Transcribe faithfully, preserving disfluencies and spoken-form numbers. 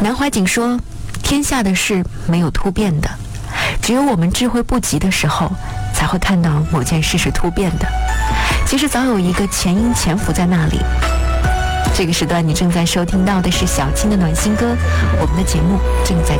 南怀瑾说，天下的事没有突变的，只有我们智慧不及的时候才会看到某件事是突变的。其实早有一个前因潜伏在那里。这个时段你正在收听到的是小青的暖心歌，我们的节目正在